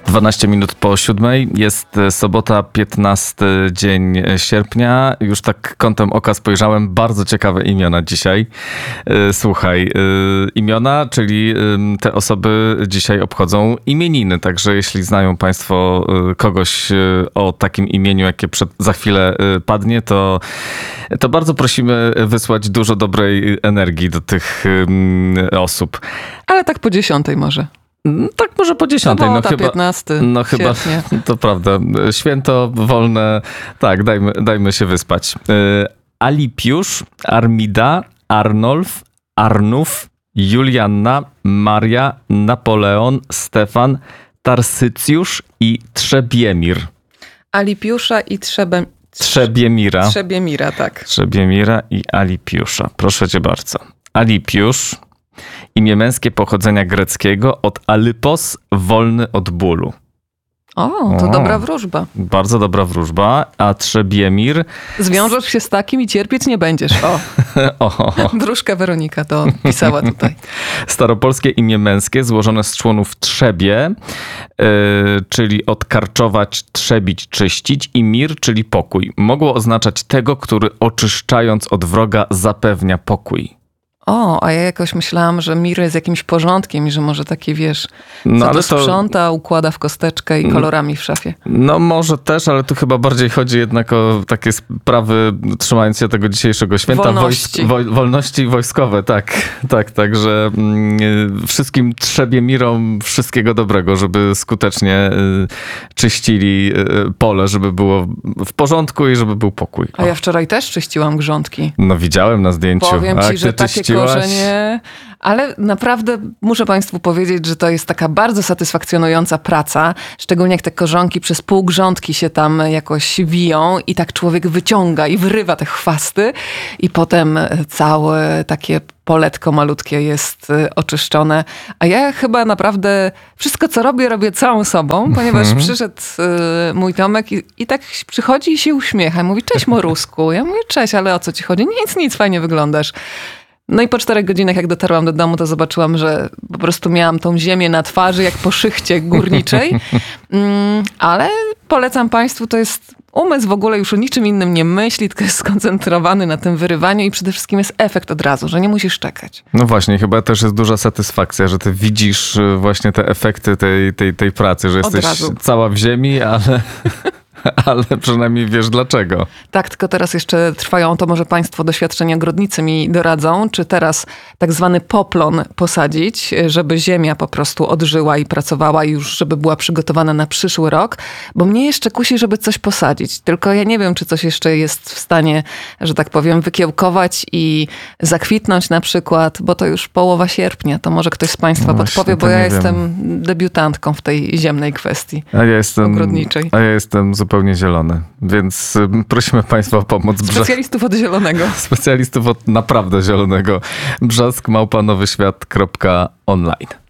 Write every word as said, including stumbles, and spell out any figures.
dwanaście minut po siódmej. Jest sobota, piętnasty dzień sierpnia. Już tak kątem oka spojrzałem. Bardzo ciekawe imiona dzisiaj. Słuchaj, imiona, czyli te osoby dzisiaj obchodzą imieniny. Także jeśli znają Państwo kogoś o takim imieniu, jakie przed, za chwilę padnie, to, to bardzo prosimy wysłać dużo dobrej energii do tych osób. Ale tak po dziesiątej może. Tak, może po dziesiątej. Sobota, no chyba, piętnasty no chyba, sierpnia. to prawda. Święto wolne, tak, dajmy, dajmy się wyspać. Alipiusz, Armida, Arnolf, Arnów, Julianna, Maria, Napoleon, Stefan, Tarsycjusz i Trzebiemir. Alipiusza i Trzebe... Trzebiemira. Trzebiemira, tak. Trzebiemira i Alipiusza. Proszę cię bardzo. Alipiusz, imię męskie pochodzenia greckiego, od alypos, wolny od bólu. O, to o, dobra wróżba. Bardzo dobra wróżba. A Trzebiemir... Zwiążesz się z takim i cierpieć nie będziesz. O, o. Wróżka Weronika to pisała tutaj. Staropolskie imię męskie złożone z członów trzebie, yy, czyli odkarczować, trzebić, czyścić, i mir, czyli pokój. Mogło oznaczać tego, który oczyszczając od wroga zapewnia pokój. O, a ja jakoś myślałam, że mir jest jakimś porządkiem i że może taki, wiesz, no, co ale to to sprząta, układa w kosteczkę i kolorami w szafie. No może też, ale tu chyba bardziej chodzi jednak o takie sprawy, trzymając się tego dzisiejszego święta, wolności, wojsk, woj, wolności wojskowe, tak, tak, także mm, wszystkim Trzebiemirom wszystkiego dobrego, żeby skutecznie y, czyścili y, pole, żeby było w porządku i żeby był pokój. O. A ja wczoraj też czyściłam grządki. No widziałem na zdjęciu. Powiem A ci, że takie czyściłaś? korzenie, ale naprawdę muszę Państwu powiedzieć, że to jest taka bardzo satysfakcjonująca praca, szczególnie jak te korzonki przez pół grządki się tam jakoś wiją i tak człowiek wyciąga i wyrywa te chwasty i potem całe takie poletko malutkie jest oczyszczone. A ja chyba naprawdę wszystko, co robię, robię całą sobą, ponieważ mm-hmm. przyszedł y, mój Tomek i, i tak przychodzi i się uśmiecha. Mówi, cześć Morusku. Ja mówię, cześć, ale o co ci chodzi? Nic, nic, fajnie wyglądasz. No i po czterech godzinach, jak dotarłam do domu, to zobaczyłam, że po prostu miałam tą ziemię na twarzy, jak po szychcie górniczej. Mm, ale polecam Państwu, to jest umysł w ogóle już o niczym innym nie myśli, tylko jest skoncentrowany na tym wyrywaniu i przede wszystkim jest efekt od razu, że nie musisz czekać. No właśnie, chyba też jest duża satysfakcja, że ty widzisz właśnie te efekty tej, tej, tej pracy, że jesteś cała w ziemi, ale... Ale przynajmniej wiesz dlaczego. Tak, tylko teraz jeszcze trwają, to może Państwo doświadczeni ogrodnicy mi doradzą, czy teraz tak zwany poplon posadzić, żeby ziemia po prostu odżyła i pracowała już, żeby była przygotowana na przyszły rok, bo mnie jeszcze kusi, żeby coś posadzić. Tylko ja nie wiem, czy coś jeszcze jest w stanie, że tak powiem, wykiełkować i zakwitnąć na przykład, bo to już połowa sierpnia. To może ktoś z Państwa no podpowie, bo ja wiem. jestem debiutantką w tej ziemnej kwestii a ja jestem, ogrodniczej. A ja jestem zupełnie zupełnie zielony, więc prosimy Państwa o pomoc. Specjalistów od zielonego. Specjalistów od naprawdę zielonego. Brzask małpa nowy świat kropka online.